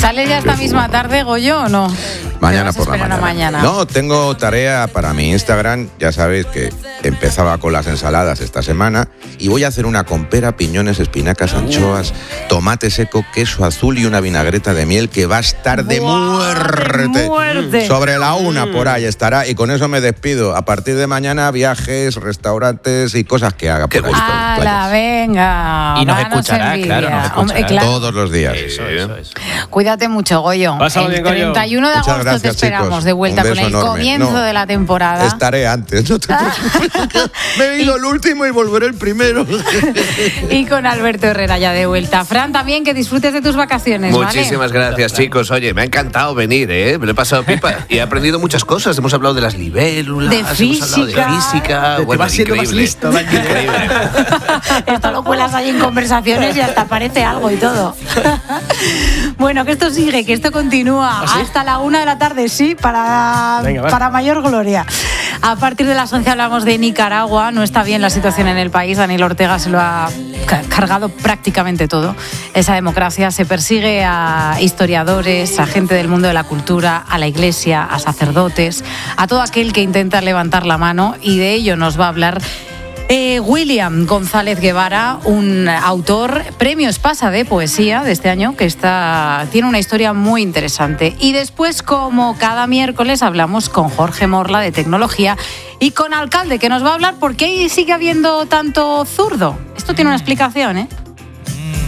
¿Sales ya esta misma tarde, Goyo, o no? Mañana por la mañana. No, tengo tarea para mi Instagram. Ya sabéis que empezaba con las ensaladas esta semana y voy a hacer una con pera, piñones, espinacas, anchoas, tomate seco, queso azul y una vinagreta de miel que va a estar de muerte. Sobre la 1 por ahí estará y con eso me despido. A partir de mañana viajes, restaurantes y cosas que haga por ahí. ¡Hala, venga! Y nos escuchará, claro. Hombre, claro. Todos los días. Eso. Cuídate mucho, Goyo. Pásalo bien, Goyo. 31 de agosto Gracias, te esperamos, chicos. de vuelta con el enorme. comienzo de la temporada. Estaré antes, no te preocupes. Me he ido el último y volveré el primero. Y con Alberto Herrera ya de vuelta. Fran, también que disfrutes de tus vacaciones. Muchísimas gracias, chicos. Oye, me ha encantado venir, ¿eh? Me lo he pasado pipa y he aprendido muchas cosas. Hemos hablado de las libélulas, de hemos hablado de física. Te vas siendo más listo. Increíble. Esto lo cuelas ahí en conversaciones y hasta parece algo y todo. Bueno, que esto sigue, que esto continúa hasta la 1 de la tarde, sí, para mayor gloria. A partir de las 11 hablamos de Nicaragua. No está bien la situación en el país. Daniel Ortega se lo ha cargado prácticamente todo. Esa democracia. Se persigue a historiadores, a gente del mundo de la cultura, a la iglesia, a sacerdotes, a todo aquel que intenta levantar la mano, y de ello nos va a hablar William González Guevara, un autor, premio Espasa de poesía de este año, que tiene una historia muy interesante. Y después, como cada miércoles, hablamos con Jorge Morla de tecnología y con Alcalde, que nos va a hablar por qué sigue habiendo tanto zurdo. Esto tiene una explicación, ¿eh?